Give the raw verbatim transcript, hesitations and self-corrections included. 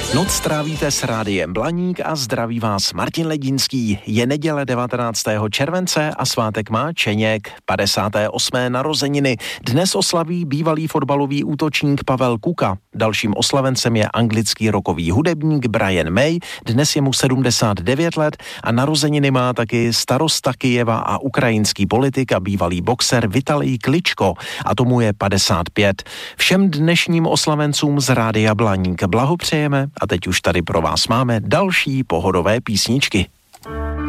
Noc strávíte s Rádiem Blaník a zdraví vás Martin Ledínský. Je neděle devatenáctého července a svátek má Čeněk, padesáté osmé narozeniny. Dnes oslaví bývalý fotbalový útočník Pavel Kuka. Dalším oslavencem je anglický rockový hudebník Brian May. Dnes je mu sedmdesát devět let a narozeniny má taky starosta Kyjeva a ukrajinský politik a bývalý boxer Vitalij Kličko. A tomu je padesát pět. Všem dnešním oslavencům z Rádia Blaník blahopřejeme a teď už tady pro vás máme další pohodové písničky.